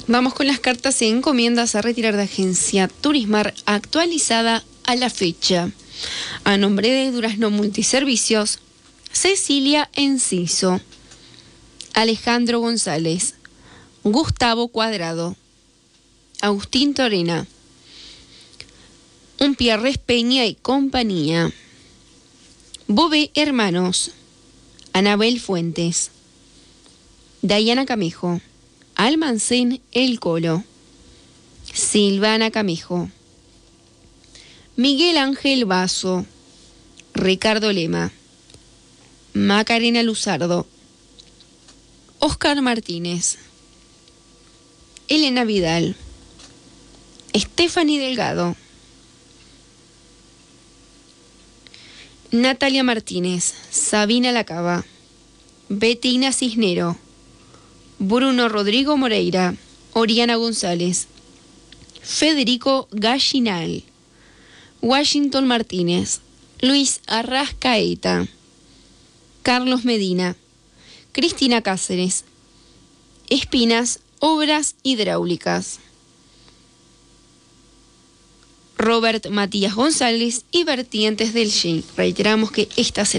Vamos con las cartas de encomiendas a retirar de Agencia Turismar actualizada a la fecha. A nombre de Durazno Multiservicios, Cecilia Enciso, Alejandro González, Gustavo Cuadrado, Agustín Torena, Umpierres Peña y compañía, Bové Hermanos, Anabel Fuentes, Dayana Camejo, Almancén El Colo, Silvana Camejo, Miguel Ángel Basso, Ricardo Lema, Macarena Luzardo, Oscar Martínez, Elena Vidal, Stephanie Delgado, Natalia Martínez, Sabina Lacaba, Betina Cisnero, Bruno Rodrigo Moreira, Oriana González, Federico Gallinal, Washington Martínez, Luis Arrascaeta, Carlos Medina, Cristina Cáceres, Espinas, Obras Hidráulicas, Robert Matías González y Vertientes del G. Reiteramos que esta será